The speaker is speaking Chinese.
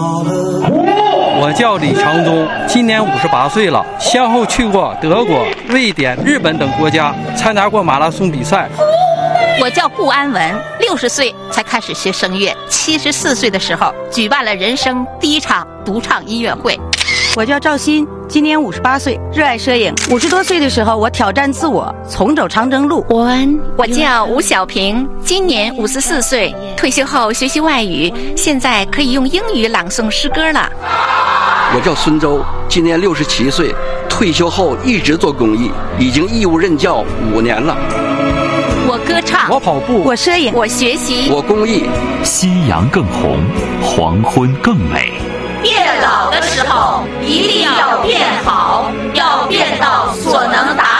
我叫李长忠，今年58岁了，先后去过德国、瑞典、日本等国家，参加过马拉松比赛。 我叫顾安文，60岁才开始学声乐，74岁的时候举办了人生第一场独唱音乐会。 我叫赵鑫，今年58岁，热爱摄影。50多岁的时候，我挑战自我，重走长征路。 我叫吴小平，今年54岁，退休后学习外语，现在可以用英语朗诵诗歌了。 我叫孙周，今年67岁，退休后一直做公益，已经义务任教5年了。 我歌唱， 我跑步， 我摄影， 我学习， 我公益。 夕阳更红，黄昏更美。 变老的时候一定要变好，要变到所能达